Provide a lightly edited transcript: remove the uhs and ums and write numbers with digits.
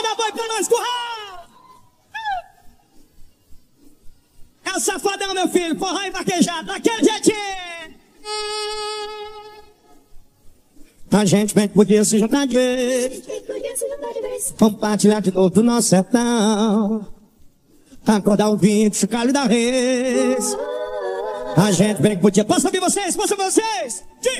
Manda boi pra nós, curral! É o safadão, meu filho, forró e vaquejado, daquele jeitinho! A gente bem que podia se juntar de vez. Compartilhar de novo do nosso sertão. Acordar o vinho, chocalho da reis. A gente bem que podia. Posso ouvir vocês? Posso ouvir vocês?